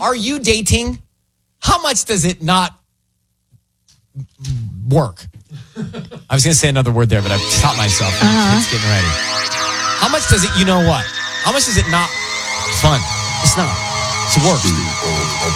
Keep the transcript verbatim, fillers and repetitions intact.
Are you dating? How much does it not work? I was going to say another word there, but I've stopped myself. Uh-huh. It's getting ready. How much does it, you know what? How much is it not fun? It's not. It's work.